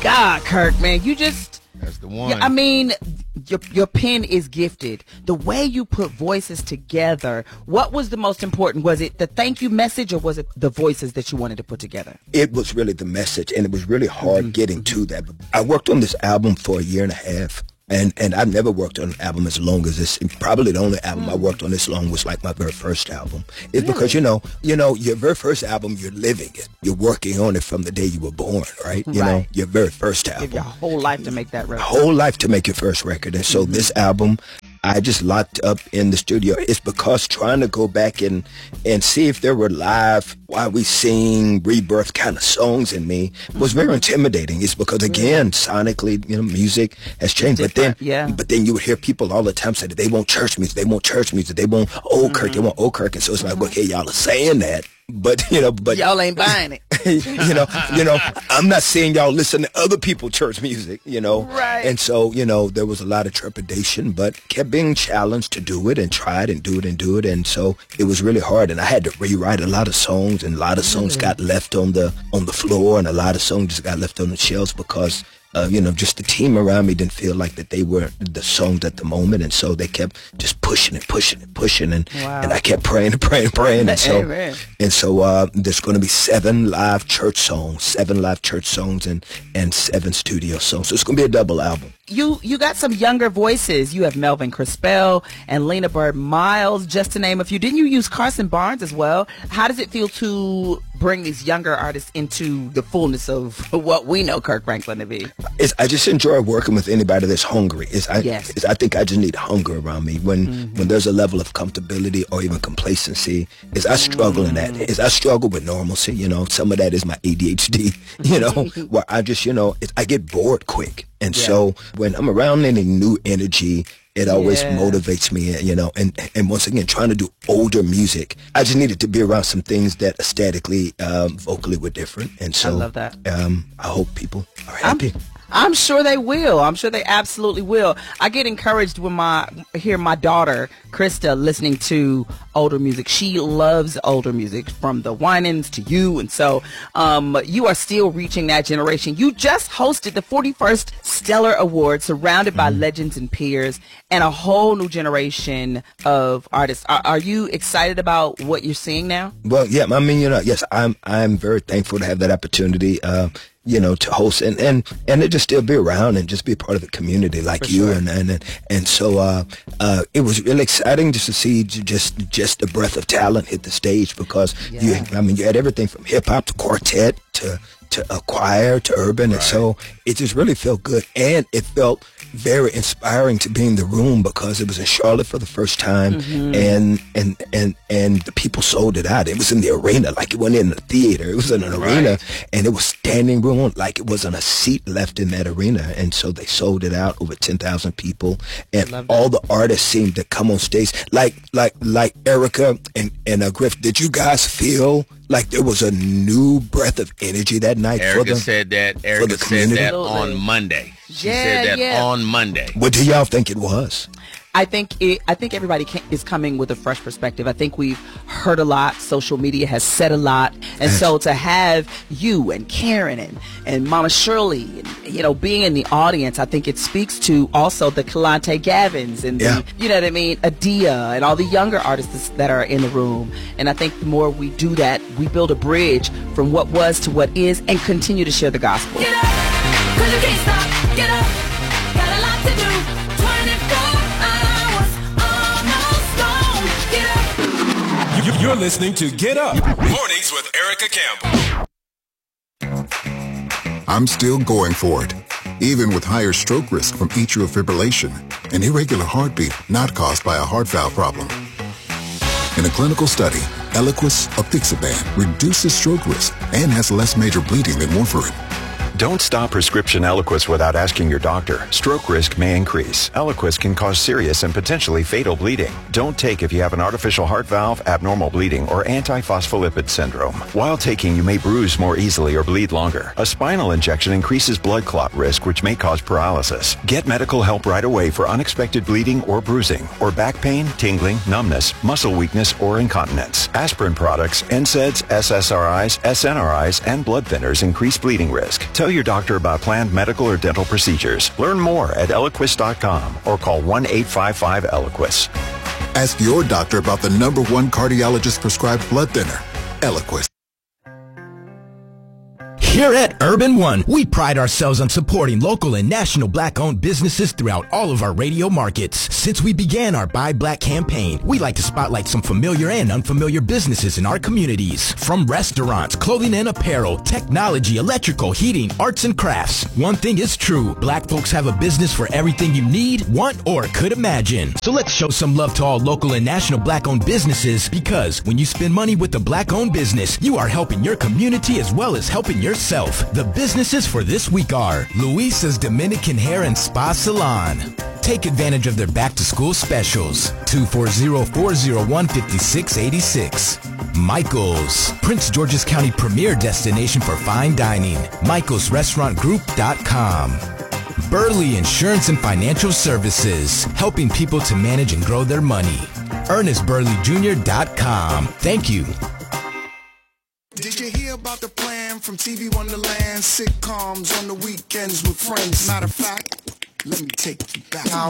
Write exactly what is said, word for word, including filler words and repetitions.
God, Kirk, man, you just... That's the one. Yeah, I mean, your your pen is gifted. The way you put voices together, what was the most important? Was it the thank you message, or was it the voices that you wanted to put together? It was really the message, and it was really hard mm-hmm. getting to that. I worked on this album for a year and a half. And and I've never worked on an album as long as this. Probably the only album mm. I worked on this long was like my very first album. It's really? because, you know, you know, your very first album, you're living it. You're working on it from the day you were born, right? You right. know, your very first album. Give your whole life to make that record. Whole life to make your first record. And so mm-hmm. this album, I just locked up in the studio. It's because trying to go back and and see if there were live, while we sing, rebirth kind of songs in me was very intimidating. It's because, again, sonically, you know, music has changed. But then, yeah. but then you would hear people all the time say that they want church music, they want church music, they want old Kirk, mm-hmm. they want old Kirk. And so it's like, okay, y'all are saying that. But, you know, but y'all ain't buying it. you know, you know, I'm not saying y'all listen to other people's church music, you know. Right. And so, you know, there was a lot of trepidation, but kept being challenged to do it and try it and do it and do it. And so it was really hard. And I had to rewrite a lot of songs, and a lot of songs mm-hmm. got left on the on the floor, and a lot of songs just got left on the shelves because Uh, you know, just the team around me didn't feel like that they were the songs at the moment, and so they kept just pushing and pushing and pushing, and wow. and I kept praying and praying and praying, and so Amen. and so uh, there's going to be seven live church songs, seven live church songs, and and seven studio songs. So it's going to be a double album. You you got some younger voices. You have Melvin Crispell and Lena Bird Miles, just to name a few. Didn't you use Carson Barnes as well? How does it feel to bring these younger artists into the fullness of what we know Kirk Franklin to be? It's, I just enjoy working with anybody that's hungry. It's, I, yes. it's, I think I just need hunger around me. When mm-hmm. when there's a level of comfortability or even complacency, is I struggle mm. in that. Is I struggle with normalcy. You know, some of that is my A D H D. You know, where I just, you know, it, I get bored quick. And yeah. so when I'm around any new energy, it always yeah. motivates me, you know, and, and once again, trying to do older music, I just needed to be around some things that aesthetically, um, vocally were different. And so I love that. Um, I hope people are happy. I'm I'm sure they will. I'm sure they absolutely will. I get encouraged when my hear my daughter Krista listening to older music. She loves older music, from the Winans to you, and so um, you are still reaching that generation. You just hosted the forty-first Stellar Award, surrounded by mm-hmm. legends and peers, and a whole new generation of artists. Are, are you excited about what you're seeing now? Well, yeah. I mean, you know, yes, I'm. I'm very thankful to have that opportunity. Uh, you know, to host and, and, and to just still be around and just be a part of the community like For you. Sure. And, and, and so, uh, uh, it was really exciting just to see just, just the breath of talent hit the stage, because yeah. you, I mean, you had everything from hip hop to quartet to, to a choir to urban. Right. And so it just really felt good. And it felt very inspiring to be in the room, because it was in Charlotte for the first time, mm-hmm. and and and and the people sold it out. It was in the arena, like it wasn't in the theater. It was in an right. arena, and it was standing room, like it wasn't a seat left in that arena. And so they sold it out, over ten thousand people, and all the artists seemed to come on stage, like like like Erica and and uh, Griff. Did you guys feel like there was a new breath of energy that night? Erica for the, said that. Erica said that on Monday. She yeah, said that yeah. on Monday. What do y'all think it was? I think it, I think everybody can, is coming with a fresh perspective. I think we've heard a lot. Social media has said a lot. And so to have you and Karen and, and Mama Shirley, and, you know, being in the audience, I think it speaks to also the Kalante Gavins and, yeah. the, you know what I mean, Adia and all the younger artists that are in the room. And I think the more we do that, we build a bridge from what was to what is, and continue to share the gospel. Get up, 'cause you can't stop. Get up, got a lot to do. twenty-four hours almost gone. Get up. You're listening to Get Up Mornings with Erica Campbell. I'm still going for it, even with higher stroke risk from atrial fibrillation, an irregular heartbeat not caused by a heart valve problem. In a clinical study, Eliquis apixaban reduces stroke risk and has less major bleeding than warfarin. Don't stop prescription Eliquis without asking your doctor. Stroke risk may increase. Eliquis can cause serious and potentially fatal bleeding. Don't take if you have an artificial heart valve, abnormal bleeding, or antiphospholipid syndrome. While taking, you may bruise more easily or bleed longer. A spinal injection increases blood clot risk, which may cause paralysis. Get medical help right away for unexpected bleeding or bruising, or back pain, tingling, numbness, muscle weakness, or incontinence. Aspirin products, N SAIDs, S S R Is, S N R Is, and blood thinners increase bleeding risk. Tell Tell your doctor about planned medical or dental procedures. Learn more at Eliquis dot com or call one eight five five Eliquis. Ask your doctor about the number one cardiologist prescribed blood thinner, Eliquis. Here at Urban One, we pride ourselves on supporting local and national black-owned businesses throughout all of our radio markets. Since we began our Buy Black campaign, we like to spotlight some familiar and unfamiliar businesses in our communities. From restaurants, clothing and apparel, technology, electrical, heating, arts and crafts. One thing is true, black folks have a business for everything you need, want, or could imagine. So let's show some love to all local and national black-owned businesses, because when you spend money with a black-owned business, you are helping your community as well as helping yourself. The businesses for this week are Luisa's Dominican Hair and Spa Salon. Take advantage of their back-to-school specials. two four zero, four zero one, five six eight six. Michael's, Prince George's County premier destination for fine dining. michaels restaurant group dot com. Burley Insurance and Financial Services, helping people to manage and grow their money. ernest burley junior dot com. Thank you. Did you hear about the plan from T V Wonderland? Sitcoms on the weekends with friends. Matter of fact, let me take you back.